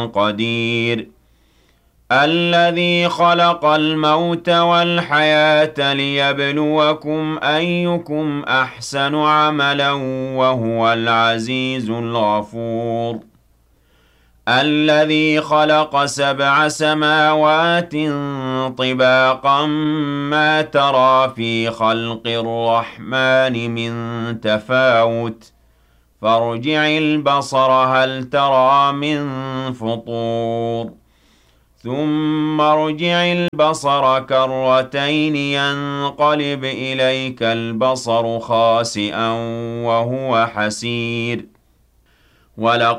قدير الذي خلق الموت والحياة ليبلوكم أيكم أحسن عملا وهو العزيز الغفور الذي خلق 7 سماوات طباقا ما ترى في خلق الرحمن من تفاوت فارجع البصر هل ترى من فطور ثم ارجع البصر كرتين ينقلب إليك البصر خاسئا وهو حسير ولقد